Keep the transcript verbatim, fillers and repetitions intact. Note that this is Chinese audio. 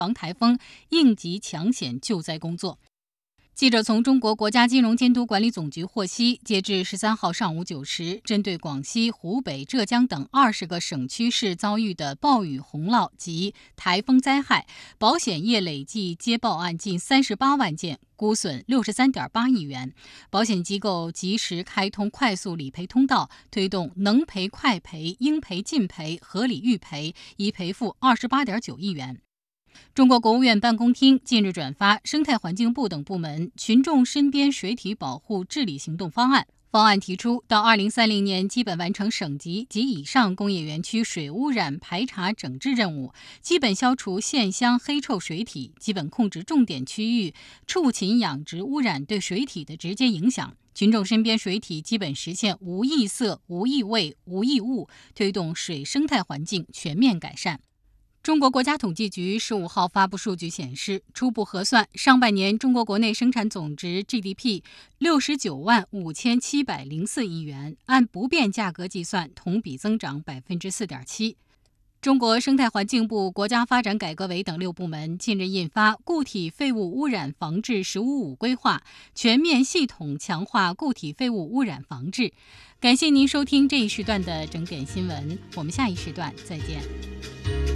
防台风应急抢险救灾工作。记者从中国国家金融监督管理总局获悉，截至十三号上午九时，针对广西、湖北、浙江等二十个省区市遭遇的暴雨、洪涝及台风灾害，保险业累计接报案近三十八万件，估损六十三点八亿元。保险机构及时开通快速理赔通道，推动能赔快赔、应赔尽赔、合理预赔，已赔付二十八点九亿元。中国国务院办公厅近日转发生态环境部等部门群众身边水体保护治理行动方案。方案提出，到二零三零年基本完成省级及以上工业园区水污染排查整治任务，基本消除县乡黑臭水体，基本控制重点区域畜禽养殖污染对水体的直接影响。群众身边水体基本实现无异色、无异味、无异物，推动水生态环境全面改善。中国国家统计局十五号发布数据显示，初步核算，上半年中国国内生产总值 G D P 六十九万五千七百零四亿元，按不变价格计算，同比增长百分之四点七。中国生态环境部、国家发展改革委等六部门近日印发《固体废物污染防治“十五五”规划》，全面系统强化固体废物污染防治。感谢您收听这一时段的整点新闻，我们下一时段再见。